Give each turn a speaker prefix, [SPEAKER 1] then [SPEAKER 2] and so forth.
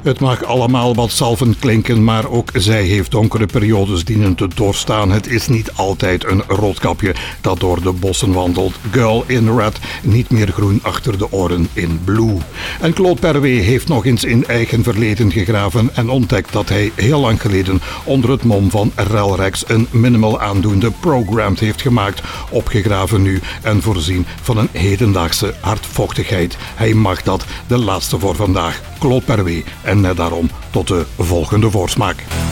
[SPEAKER 1] Het mag allemaal wat zalvend klinken, maar ook zij heeft donkere periodes dienen te doorstaan. Het is niet altijd een roodkapje dat door de bossen wandelt. Girl in Red, niet meer groen achter de oren in Blue. En Claude Perwé heeft nog eens in eigen verleden gegraven en ontdekt dat hij heel lang geleden onder het mom van Relrex een minimal aandoende Programmed heeft gemaakt. Opgegraven nu en voorzien van een hedendaagse hardvochtigheid. Hij mag dat, de laatste voor vandaag. Claude Perwé. En net daarom tot de volgende voorsmaak.